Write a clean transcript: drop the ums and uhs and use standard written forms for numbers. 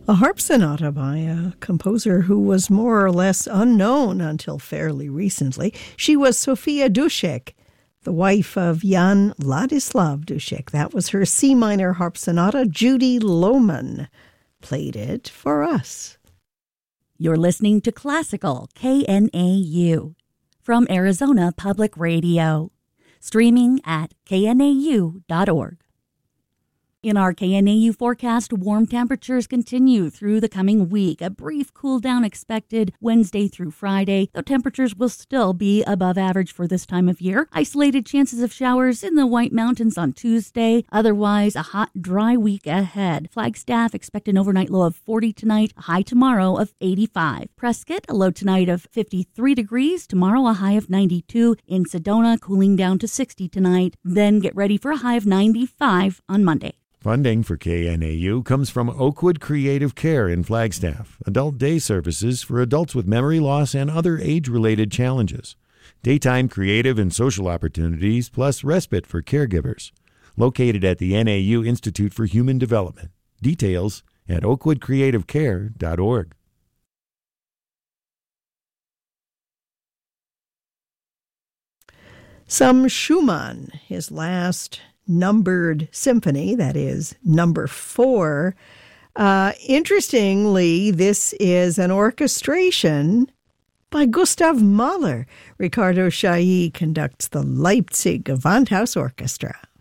A harp sonata by a composer who was more or less unknown until fairly recently. She was Sofia Dušek, the wife of Jan Ladislav Dušek. That was her C minor harp sonata. Judy Lohman played it for us. You're listening to Classical KNAU from Arizona Public Radio, streaming at knau.org. In our KNAU forecast, warm temperatures continue through the coming week. A brief cool down expected Wednesday through Friday, though temperatures will still be above average for this time of year. Isolated chances of showers in the White Mountains on Tuesday. Otherwise, a hot, dry week ahead. Flagstaff expect an overnight low of 40 tonight, a high tomorrow of 85. Prescott, a low tonight of 53 degrees. Tomorrow, a high of 92. In Sedona, cooling down to 60 tonight. Then get ready for a high of 95 on Monday. Funding for KNAU comes from Oakwood Creative Care in Flagstaff, adult day services for adults with memory loss and other age-related challenges. Daytime creative and social opportunities, plus respite for caregivers. Located at the NAU Institute for Human Development. Details at oakwoodcreativecare.org. Some Schumann, his last numbered symphony, that is number 4. Interestingly, this is an orchestration by Gustav Mahler. Ricardo Chailly conducts the Leipzig Gewandhaus Orchestra.